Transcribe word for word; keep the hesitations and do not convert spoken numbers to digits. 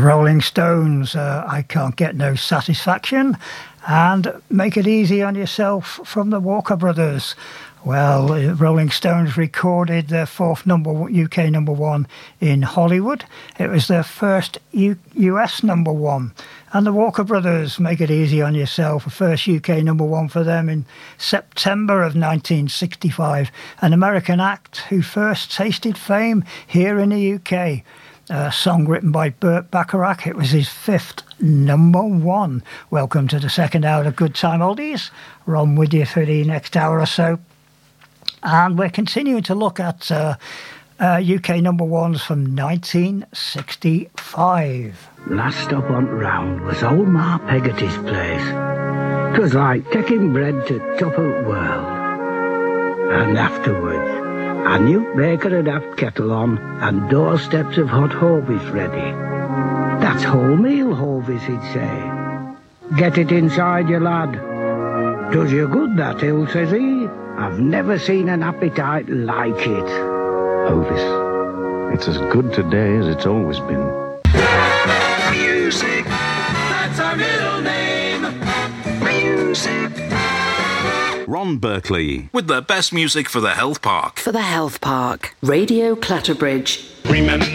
Rolling Stones, uh, I Can't Get No Satisfaction, and Make It Easy on Yourself from the Walker Brothers. Well, Rolling Stones recorded their fourth number U K number one in Hollywood. It was their first U- US number one. And the Walker Brothers, Make It Easy on Yourself, a first U K number one for them in September of nineteen sixty-five. An American act who first tasted fame here in the U K. A song written by Burt Bacharach. It was his fifth number one. Welcome to the second hour of Good Time Oldies. Ron with you for the next hour or so. And we're continuing to look at uh, uh, U K number ones from nineteen sixty-five. Last stop on round was old Ma Peggotty's place. 'Twas like taking bread to top of the world. And afterwards, I knew Baker had have kettle on and doorsteps of hot hovies ready. That's wholemeal hovies, he'd say. Get it inside you, lad. Does you good, that ill, says he. I've never seen an appetite like it. Hovis. It's as good today as it's always been. Music, that's our middle name. Music. Ron Berkeley, with the best music for the Health Park. For the Health Park. Radio Clatterbridge. Remember